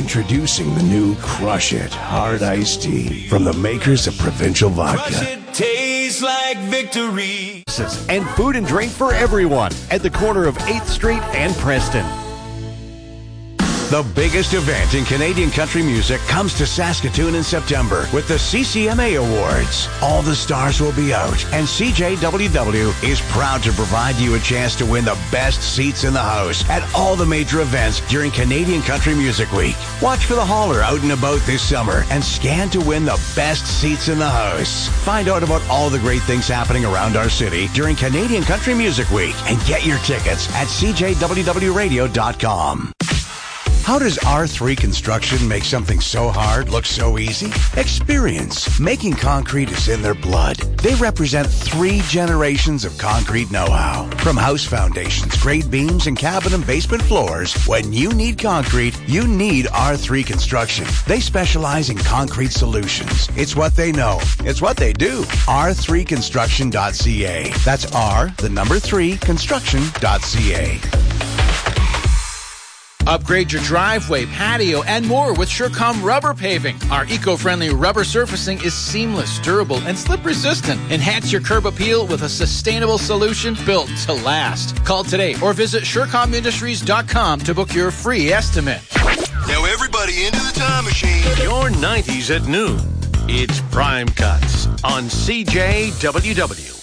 Introducing the new Crush It Hard Iced Tea from the makers of Provincial Vodka. Crush it, tastes like victory. And food and drink for everyone at the corner of 8th Street and Preston. The biggest event in Canadian country music comes to Saskatoon in September with the CCMA Awards. All the stars will be out, and CJWW is proud to provide you a chance to win the best seats in the house at all the major events during Canadian Country Music Week. Watch for the holler out and about this summer and scan to win the best seats in the house. Find out about all the great things happening around our city during Canadian Country Music Week and get your tickets at CJWWRadio.com. How does R3 Construction make something so hard look so easy? Experience. Making concrete is in their blood. They represent 3 generations of concrete know-how. From house foundations, grade beams, and cabin and basement floors, when you need concrete, you need R3 Construction. They specialize in concrete solutions. It's what they know. It's what they do. R3construction.ca. That's R3 construction.ca. Upgrade your driveway, patio, and more with Surecom Rubber Paving. Our eco-friendly rubber surfacing is seamless, durable, and slip-resistant. Enhance your curb appeal with a sustainable solution built to last. Call today or visit SurecomIndustries.com to book your free estimate. Now everybody into the time machine. Your 90s at noon. It's Prime Cuts on CJWW.